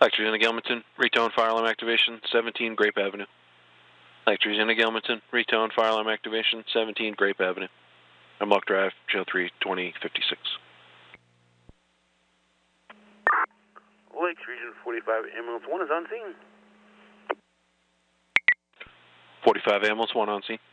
Lectures in Gilmanton, retone fire alarm activation, 17 Grape Avenue. Lectures in Gilmanton, retone fire alarm activation, 17 Grape Avenue. Amok Drive, Jail 3, 2056. Lakes Region 45, Ambulance 1 is on scene. 45 Ambulance 1 on scene.